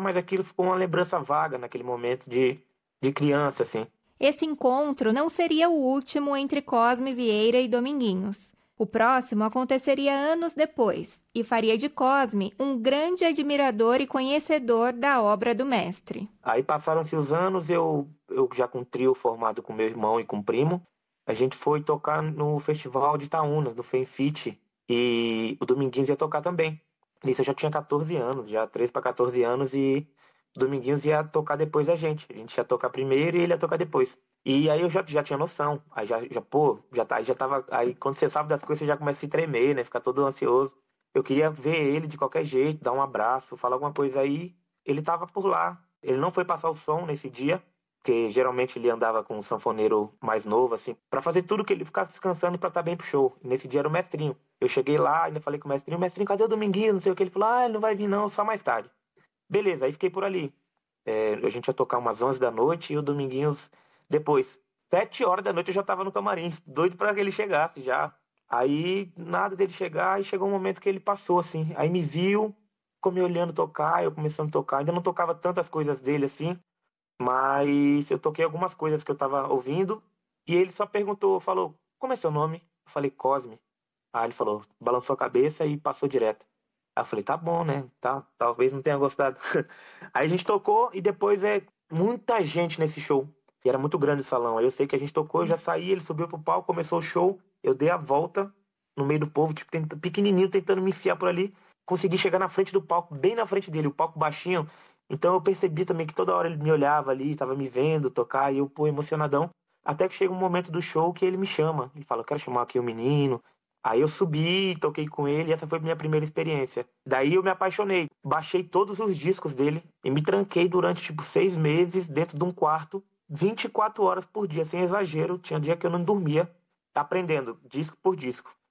mas aquilo ficou uma lembrança vaga naquele momento de criança, assim. Esse encontro não seria o último entre Cosme Vieira e Dominguinhos. O próximo aconteceria anos depois e faria de Cosme um grande admirador e conhecedor da obra do mestre. Aí passaram-se os anos, eu já com um trio formado com meu irmão e com o primo, a gente foi tocar no Festival de Itaúna, do Fenfite, e o Dominguinhos ia tocar também. Nisso eu já tinha 14 anos, já 13 para 14 anos, e o Dominguinhos ia tocar depois da gente. A gente ia tocar primeiro e ele ia tocar depois. E aí eu já tinha noção. Aí pô, já tava. Aí quando você sabe das coisas, você já começa a se tremer, né? Ficar todo ansioso. Eu queria ver ele de qualquer jeito, dar um abraço, falar alguma coisa aí. Ele tava por lá. Ele não foi passar o som nesse dia, porque geralmente ele andava com um sanfoneiro mais novo, assim, pra fazer tudo que ele ficasse descansando pra estar bem pro show. E nesse dia era o mestrinho. Eu cheguei lá, ainda falei com o mestrinho, cadê o Dominguinho? Não sei o que. Ele falou, ele não vai vir não, só mais tarde. Beleza, aí fiquei por ali. A gente ia tocar umas 11 da noite e o Dominguinhos depois. 7 horas da noite eu já tava no camarim, doido pra que ele chegasse já. Aí, nada dele chegar, e chegou um momento que ele passou, assim. Aí me viu, ficou me olhando tocar, eu começando a tocar. Ainda não tocava tantas coisas dele assim, mas eu toquei algumas coisas que eu tava ouvindo. E ele só perguntou, falou, como é seu nome? Eu falei, Cosme. Aí ele falou, balançou a cabeça e passou direto. Aí eu falei, tá bom, né? Tá, talvez não tenha gostado. Aí a gente tocou e depois muita gente nesse show. E era muito grande o salão. Aí eu sei que a gente tocou, eu já saí, ele subiu pro palco, começou o show, eu dei a volta no meio do povo, tipo, pequenininho, tentando me enfiar por ali. Consegui chegar na frente do palco, bem na frente dele, o palco baixinho. Então eu percebi também que toda hora ele me olhava ali, tava me vendo tocar, e eu, pô, emocionadão. Até que chega um momento do show que ele me chama. Ele fala, eu quero chamar aqui o menino. Aí eu subi, toquei com ele, e essa foi a minha primeira experiência. Daí eu me apaixonei. Baixei todos os discos dele e me tranquei durante, tipo, 6 meses dentro de um quarto, 24 horas por dia, sem exagero. Tinha dia que eu não dormia, aprendendo, disco por disco.